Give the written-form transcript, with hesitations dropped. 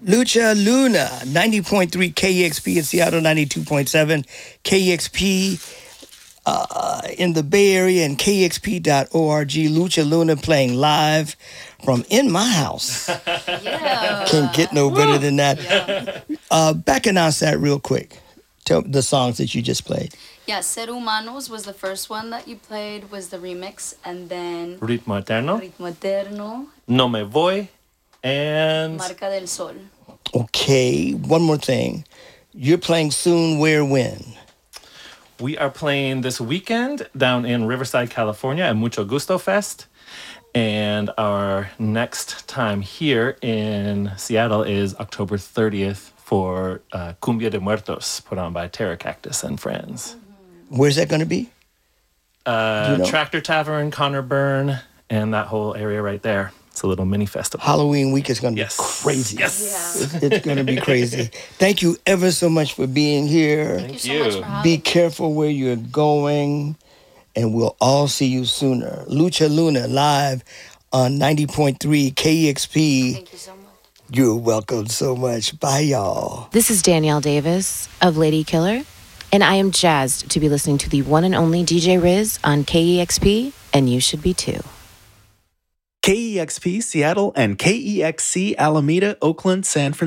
Lucha Luna, 90.3 KEXP in Seattle, 92.7 KEXP in the Bay Area and KEXP.org. Lucha Luna playing live from in my house. Yeah. Can't get no better than that. Yeah. Back announce that real quick. Tell the songs that you just played. Yeah, Ser Humanos was the first one that you played, was the remix, and then Ritmo Eterno, Ritmo Eterno, No Me Voy, and Marca del Sol. Okay, one more thing. You're playing soon, where, when? we are playing this weekend down in Riverside, California at Mucho Gusto Fest. And our next time here in Seattle is October 30th for Cumbia de Muertos, put on by Terra Cactus and friends. Where's that going to be? Do you know? Tractor Tavern, Connor Burn, and that whole area right there. It's a little mini festival. Halloween week is going to be crazy. Yes. Yeah. It's going to be crazy. Thank you ever so much for being here. Thank you so much for having Be me. careful where you're going, and we'll all see you sooner. Lucha Luna live on 90.3 KEXP. Thank you so much. You're welcome so much. Bye, y'all. This is Danielle Davis of Lady Killer, and I am jazzed to be listening to the one and only DJ Riz on KEXP, and you should be too. KEXP Seattle and KEXC Alameda, Oakland, San Francisco.